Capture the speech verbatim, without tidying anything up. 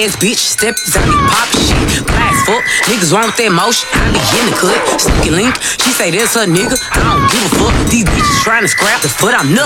ass bitch, step zombie pop shit. Flash fuck, niggas want that motion. I be in the cut, sneaky link. She say that's her nigga, I don't give a fuck. These bitches trying to scrap the foot, I'm nuts.